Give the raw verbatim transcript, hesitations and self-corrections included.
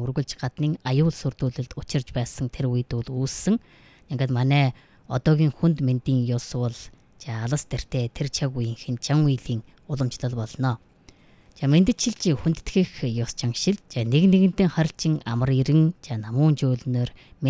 үргэлж гаднын аюул сүрдүүлэлд учирж байсан тэр үед бол үүссэн. Ингээд манай одоогийн хүнд мэндийн ёс бол за алас тэртээ тэр чаг үеийнхэн чан үеийн уламжлал болно. За мэндчилж хүндэтгэх ёс чангашил. За нэг нэгэнтэй харчин амар ирэн за намуун жөөлнөр